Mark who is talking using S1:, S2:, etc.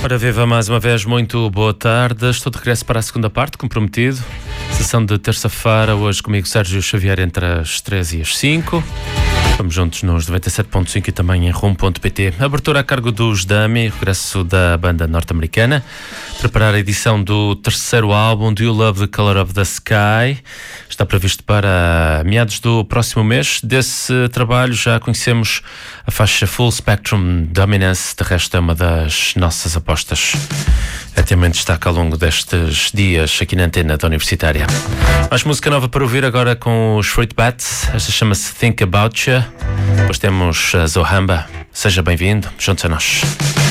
S1: Ora viva, mais uma vez, muito boa tarde. Estou de regresso para a segunda parte, comprometido. Sessão de terça-feira, hoje comigo Sérgio Xavier entre as 3 e as 5. Estamos juntos nos 97.5 e também em Rum.pt. Abertura a cargo dos Dummy, regresso da banda norte-americana. Preparar a edição do terceiro álbum, Do You Love the Color of the Sky? Está previsto para meados do próximo mês. Desse trabalho já conhecemos a faixa Full Spectrum Dominance, de resto é uma das nossas apostas. É tema em destaque ao longo destes dias aqui na antena da Universitária. Mais música nova para ouvir agora com os Fruit Bats. Esta chama-se Think About You. Depois temos a Zohamba. Seja bem-vindo, juntos a nós.